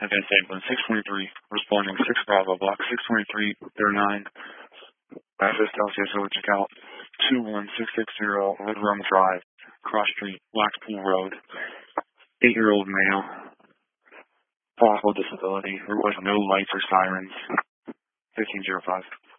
Advanced ambulance 623, responding 6 Bravo, block 623, they're 9. Access to LCSO, check out 21660 Red Rum Drive, Cross Street, Blackpool Road. 8-year-old male, possible disability, with no lights or sirens. 1505.